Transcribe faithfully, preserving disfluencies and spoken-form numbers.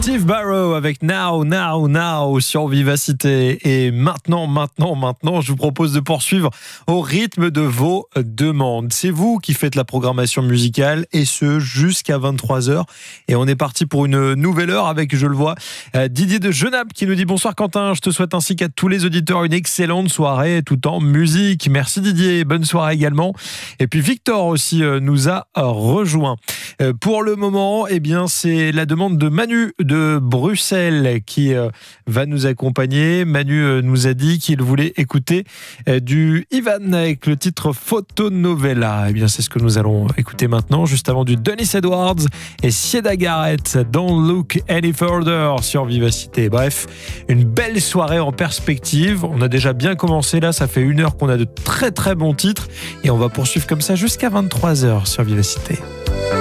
Steve Barrow avec Now, Now, Now sur Vivacité. Et maintenant, maintenant, maintenant, je vous propose de poursuivre au rythme de vos demandes. C'est vous qui faites la programmation musicale et ce jusqu'à vingt-trois heures. Et on est parti pour une nouvelle heure avec, je le vois, Didier de Genappe qui nous dit bonsoir Quentin, je te souhaite ainsi qu'à tous les auditeurs une excellente soirée tout en musique. Merci Didier, bonne soirée également. Et puis Victor aussi nous a rejoint. Pour le moment, eh bien, c'est la demande de Manu de Bruxelles qui va nous accompagner. Manu nous a dit qu'il voulait écouter du Ivan avec le titre Photonovela. Eh bien, c'est ce que nous allons écouter maintenant, juste avant du Dennis Edwards et Sieda Garrett, Don't Look Any Further sur Vivacité. Bref, une belle soirée en perspective. On a déjà bien commencé là, ça fait une heure qu'on a de très très bons titres et on va poursuivre comme ça jusqu'à vingt-trois heures sur Vivacité.